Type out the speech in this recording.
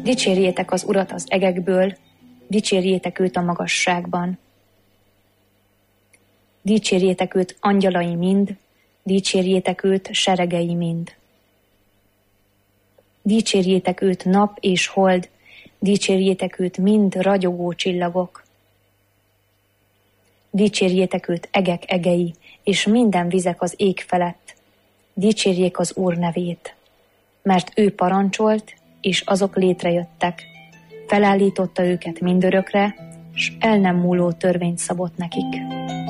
Dicsérjétek az Urat az egekből, dicsérjétek őt a magasságban. Dicsérjétek őt angyalai mind, dicsérjétek őt seregei mind. Dicsérjétek őt nap és hold, dicsérjétek őt mind ragyogó csillagok. Dicsérjétek őt egek egei, és minden vizek az ég felett. Dicsérjék az Úr nevét, mert ő parancsolt, és azok létrejöttek. Felállította őket mindörökre, s el nem múló törvényt szabott nekik.